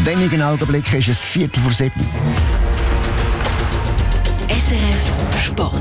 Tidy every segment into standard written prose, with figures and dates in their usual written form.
wenigen Augenblicken ist es 6:45. SRF Sport.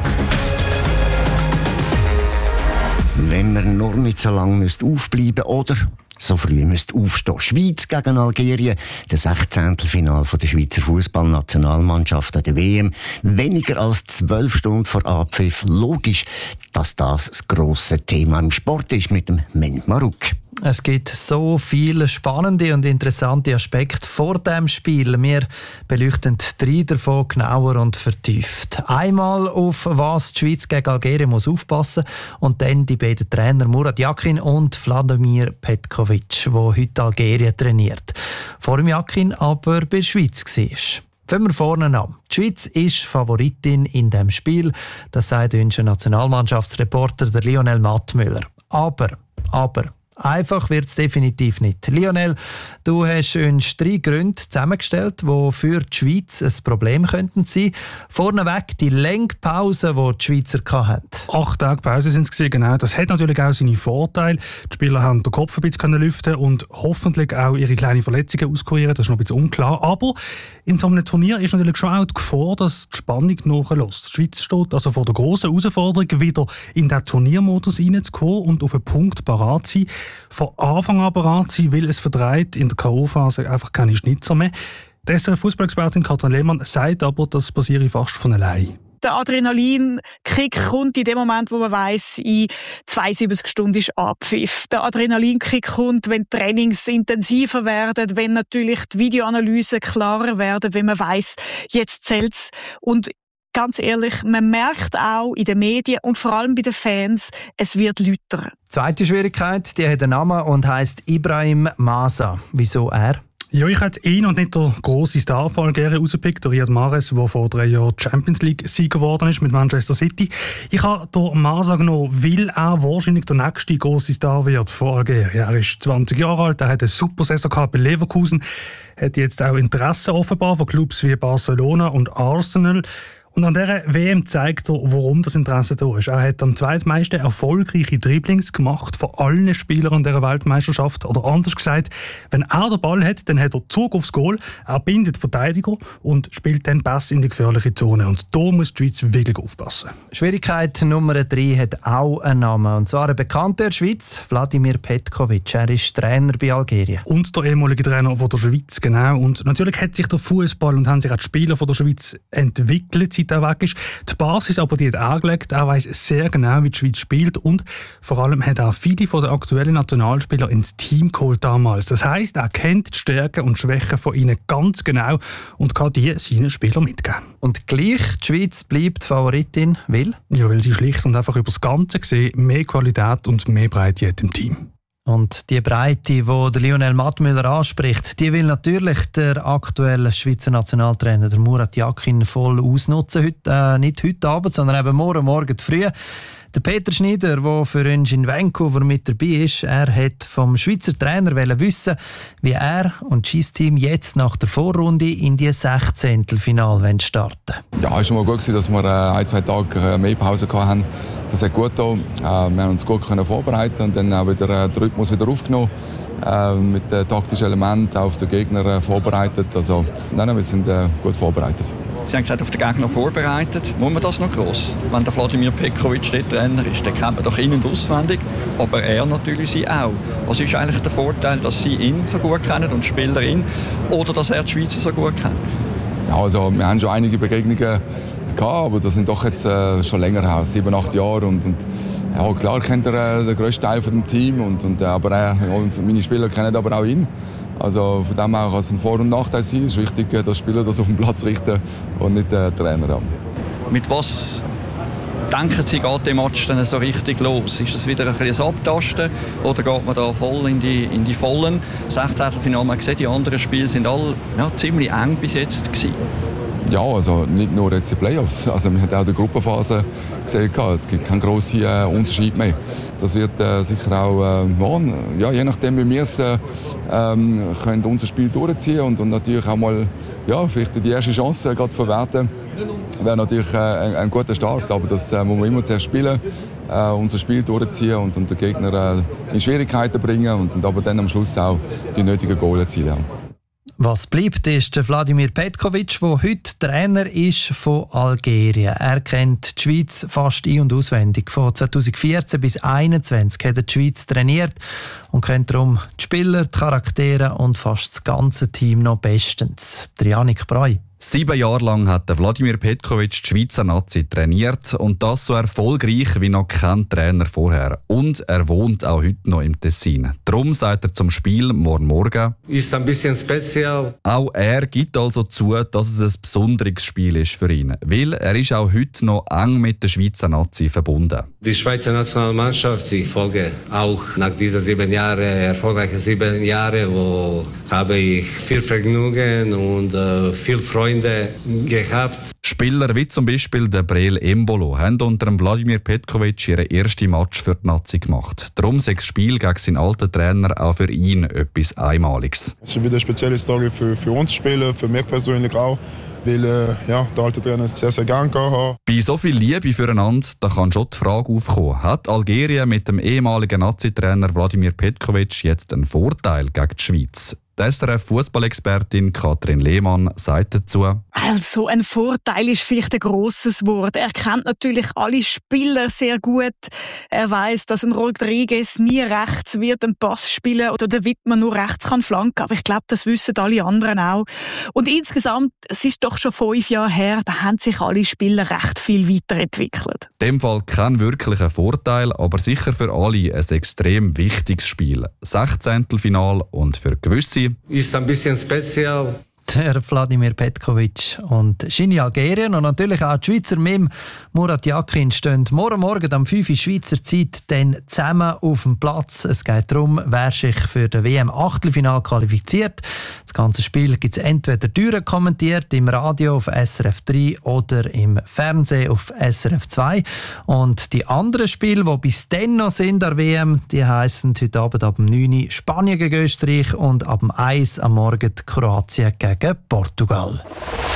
Wenn man nur nicht so lange aufbleiben oder so früh aufstehen. Schweiz gegen Algerien, das 16. Finale der Schweizer Fußballnationalmannschaft an der WM. Weniger als 12 Stunden vor Abpfiff. Logisch, dass das grosse Thema im Sport ist mit dem Men Maruk. Es gibt so viele spannende und interessante Aspekte vor dem Spiel. Wir beleuchten 3 davon genauer und vertieft. Einmal, auf was die Schweiz gegen Algerien muss aufpassen und dann die beiden Trainer Murat Yakin und Vladimir Petkovic, der heute Algerien trainiert. Vor dem Yakin aber bei der Schweiz war. Fangen wir vorne an. Die Schweiz ist Favoritin in diesem Spiel. Das sagt unser Nationalmannschaftsreporter der Lionel Mattmüller. Aber... einfach wird es definitiv nicht. Lionel, du hast uns 3 Gründe zusammengestellt, die für die Schweiz ein Problem könnten sein. Vorneweg die Längpause, die die Schweizer hatten. 8 Tage Pause sind es, genau. Das hat natürlich auch seine Vorteile. Die Spieler haben den Kopf ein bisschen lüften und hoffentlich auch ihre kleinen Verletzungen auskurieren. Das ist noch ein bisschen unklar. Aber in so einem Turnier ist natürlich schon auch die Gefahr, dass die Spannung nachlässt. Die Schweiz steht also vor der grossen Herausforderung, wieder in den Turniermodus reinzukommen und auf einen Punkt parat zu sein. Von Anfang an parat sein, weil es verdreht in der K.O.-Phase einfach keine Schnitzer mehr. Die SRF-Fußballexpertin Katrin Lehmann sagt aber, das passiere fast von allein. Der Adrenalinkick kommt in dem Moment, wo man weiss, in 72 Stunden ist Abpfiff. Der Adrenalinkick kommt, wenn die Trainings intensiver werden, wenn natürlich die Videoanalysen klarer werden, wenn man weiss, jetzt zählt's. Und ganz ehrlich, man merkt auch in den Medien und vor allem bei den Fans, es wird lauter. Die zweite Schwierigkeit, die hat einen Namen und heisst Ibrahim Masa. Wieso er? Ja, ich hätte ihn und nicht der grosse Star von Algerien rausgepickt, Riyad Mahrez, der vor 3 Jahren Champions League-Sieger geworden ist mit Manchester City. Ich habe den Masa genommen, weil er wahrscheinlich der nächste grosse Star wird von Algerien. Er ist 20 Jahre alt, er hat eine super Saison gehabt bei Leverkusen, hat jetzt auch Interesse offenbar von Clubs wie Barcelona und Arsenal. Und an dieser WM zeigt er, warum das Interesse da ist. Er hat am zweitmeisten erfolgreiche Dribblings gemacht von allen Spielern dieser Weltmeisterschaft. Oder anders gesagt, wenn er den Ball hat, dann hat er Zug aufs Goal, er bindet Verteidiger und spielt dann Pass in die gefährliche Zone. Und da muss die Schweiz wirklich aufpassen. Schwierigkeit Nummer 3 hat auch einen Namen. Und zwar ein Bekannter der Schweiz, Vladimir Petkovic. Er ist Trainer bei Algerien. Und der ehemalige Trainer von der Schweiz, genau. Und natürlich hat sich der Fußball und haben sich auch die Spieler von der Schweiz entwickelt, seit er weg ist. Die Basis aber, die hat angelegt. Er weiss sehr genau, wie die Schweiz spielt und vor allem hat er viele von den aktuellen Nationalspielern ins Team geholt damals. Das heisst, er kennt die Stärken und Schwächen von ihnen ganz genau und kann die seinen Spielern mitgeben. Und gleich, die Schweiz bleibt Favoritin, weil? Ja, weil sie schlicht und einfach über das Ganze gesehen mehr Qualität und mehr Breite hat im Team. Und die Breite, die der Lionel Mattmüller anspricht, die will natürlich der aktuelle Schweizer Nationaltrainer, der Murat Yakin, voll ausnutzen. Heute, nicht heute Abend, sondern eben morgen früh. Der Peter Schneider, der für uns in Vancouver mit dabei ist, er hat vom Schweizer Trainer wissen, wie er und sein Team jetzt nach der Vorrunde in die 16. Finale starten. Ja, es war schon mal gut, dass wir 1-2 Tage mehr Pause hatten. Das hat gut getan. Wir haben uns gut vorbereiten und dann auch wieder den Rhythmus wieder aufgenommen. Mit den taktischen Elementen auf den Gegner vorbereitet. Also, nein, wir sind gut vorbereitet. Sie haben gesagt, auf den Gegner vorbereitet. Muss man das noch gross? Wenn der Vladimir Petkovic der Trainer ist, dann kennt man doch ihn und auswendig. Aber er natürlich sie auch. Was ist eigentlich der Vorteil, dass Sie ihn so gut kennen und die Spieler ihn? Oder dass er die Schweizer so gut kennt? Ja, also, wir haben schon einige Begegnungen gehabt, aber das sind doch jetzt schon länger her, 7-8 Jahre. Und ja, klar kennt er den grössten Teil vom Team. Aber meine Spieler kennen aber auch ihn. Also von dem her kann es ein Vor- und Nachteil sein. Es ist wichtig, dass Spieler das auf den Platz richten und nicht der Trainer. Mit was denken Sie, geht der Match dann so richtig los? Ist das wieder ein bisschen Abtasten oder geht man da voll in die Vollen? 16. Finale, man sieht, die anderen Spiele sind alle ziemlich eng bis jetzt gewesen. Ja, also nicht nur jetzt die Playoffs. Also wir haben auch die Gruppenphase gesehen. Es gibt keinen grossen Unterschied mehr. Das wird sicher auch morgen, je nachdem wie wir es können unser Spiel durchziehen und natürlich auch mal vielleicht die erste Chance gerade verwerten. Wäre natürlich ein guter Start, aber das muss man immer zuerst spielen, unser Spiel durchziehen und den Gegner in Schwierigkeiten bringen und aber dann am Schluss auch die nötigen Goal erzielen. Was bleibt, ist der Vladimir Petkovic, der heute Trainer ist von Algerien. Er kennt die Schweiz fast ein- und auswendig. Von 2014 bis 2021 hat er die Schweiz trainiert und kennt darum die Spieler, die Charaktere und fast das ganze Team noch bestens. Der Janik Breu. 7 Jahre lang hat Vladimir Petkovic die Schweizer Nazi trainiert und das so erfolgreich wie noch kein Trainer vorher. Und er wohnt auch heute noch im Tessin. Darum sagt er zum Spiel morgen. Ist ein bisschen speziell. Auch er gibt also zu, dass es ein besonderes Spiel ist für ihn, weil er ist auch heute noch eng mit der Schweizer Nazi verbunden. Die Schweizer Nationalmannschaft, ich folge auch nach diesen 7 Jahren, erfolgreichen 7 Jahren, wo habe ich viel Vergnügen und viel Freude gehabt. Spieler wie zum Beispiel der Breel Embolo haben unter dem Vladimir Petkovic ihren ersten Match für die Nazi gemacht. Darum ist das Spiel gegen seinen alten Trainer auch für ihn etwas Einmaliges. Es ist wieder eine spezielle Story für uns Spieler, für mich persönlich auch. Weil der alte Trainer sehr, sehr gern hat. Bei so viel Liebe füreinander da kann schon die Frage aufkommen, hat Algerien mit dem ehemaligen Nazi-Trainer Vladimir Petkovic jetzt einen Vorteil gegen die Schweiz? Die SRF-Fußballexpertin Katrin Lehmann sagt dazu: Also, ein Vorteil ist vielleicht ein grosses Wort. Er kennt natürlich alle Spieler sehr gut. Er weiss, dass ein Rodriguez nie rechts wird einen Pass spielen oder der Wittmann nur rechts kann flanken. Aber ich glaube, das wissen alle anderen auch. Und insgesamt, es ist doch schon 5 Jahre her, da haben sich alle Spieler recht viel weiterentwickelt. In dem Fall kein wirklicher Vorteil, aber sicher für alle ein extrem wichtiges Spiel. 16. Final und für gewisse ist ein bisschen speziell. Der Vladimir Petkovic und Gini Algerien und natürlich auch die Schweizer Mim Murat Yakin stehen morgen am 5 Uhr Schweizer Zeit dann zusammen auf dem Platz. Es geht darum, wer sich für das WM-Achtelfinal qualifiziert. Das ganze Spiel gibt es entweder durchkommentiert im Radio auf SRF 3 oder im Fernsehen auf SRF 2. Und die anderen Spiele, die bis dann noch sind an der WM, die heissen heute Abend ab 9 Uhr Spanien gegen Österreich und ab 1 Uhr am Morgen Kroatien gegen Portugal.